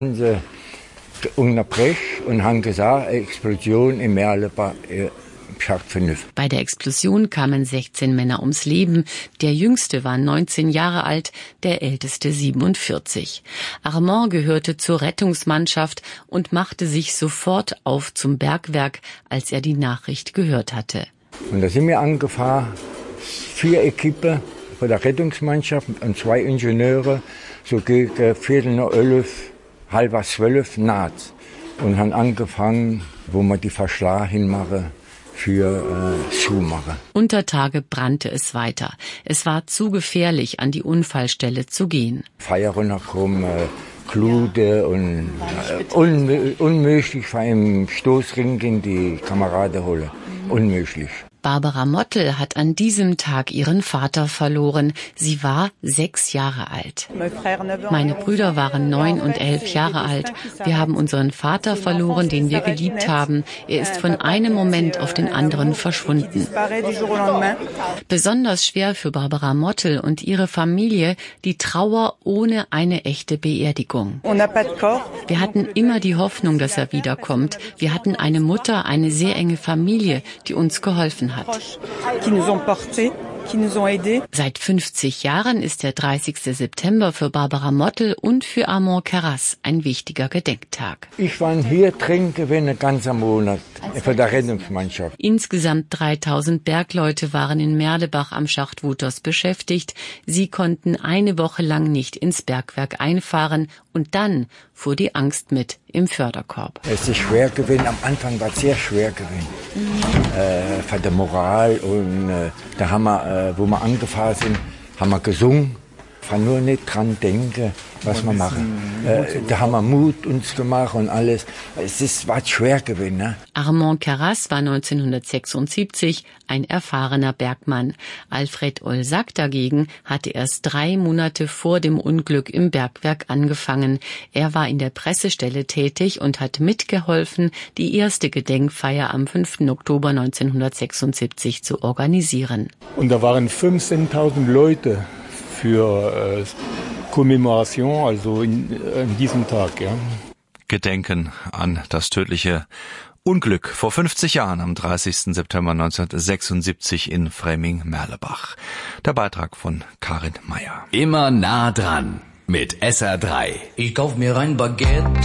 Sie unterbrechen und haben gesagt, eine Explosion in Merlebach, Schacht 5. Bei der Explosion kamen 16 Männer ums Leben. Der jüngste war 19 Jahre alt, der älteste 47. Armand gehörte zur Rettungsmannschaft und machte sich sofort auf zum Bergwerk, als er die Nachricht gehört hatte. Und da sind wir angefahren, 4 Equipen von der Rettungsmannschaft und 2 Ingenieure, so gegen 11:15, 11:30 nachts. Und haben angefangen, wo man die Verschlag hinmachen, für zumachen. Unter Tage brannte es weiter. Es war zu gefährlich, an die Unfallstelle zu gehen. Feuer runterkommen, Glute und unmöglich war im Stoßring in die Kameraden holen. Unmöglich. Barbara Mottl hat an diesem Tag ihren Vater verloren. Sie war 6 Jahre alt. Meine Brüder waren 9 und 11 Jahre alt. Wir haben unseren Vater verloren, den wir geliebt haben. Er ist von einem Moment auf den anderen verschwunden. Besonders schwer für Barbara Mottl und ihre Familie die Trauer ohne eine echte Beerdigung. Wir hatten immer die Hoffnung, dass er wiederkommt. Wir hatten eine Mutter, eine sehr enge Familie, die uns geholfen hat. Seit 50 Jahren ist der 30. September für Barbara Mottl und für Armand Carras ein wichtiger Gedenktag. Ich war hier drin gewesen, einen ganzen Monat für die Rettungsmannschaft. Insgesamt 3000 Bergleute waren in Merlebach am Schacht Wuters beschäftigt. Sie konnten eine Woche lang nicht ins Bergwerk einfahren und dann fuhr die Angst mit im Förderkorb. Es ist schwer gewesen, am Anfang war es sehr schwer gewesen. Von der Moral und da haben wir, wo wir angefahren sind, haben wir gesungen. Kann nur nicht dran denken, was wir machen. Da haben wir Mut uns gemacht und alles. War schwer gewesen. Ne? Armand Carras war 1976 ein erfahrener Bergmann. Alfred Olsack dagegen hatte erst 3 Monate vor dem Unglück im Bergwerk angefangen. Er war in der Pressestelle tätig und hat mitgeholfen, die erste Gedenkfeier am 5. Oktober 1976 zu organisieren. Und da waren 15.000 Leute für Kommemoration, also in diesem Tag. Ja. Gedenken an das tödliche Unglück vor 50 Jahren am 30. September 1976 in Främing-Merlebach. Der Beitrag von Karin Meyer. Immer nah dran mit SR3. Ich kauf mir ein Baguette.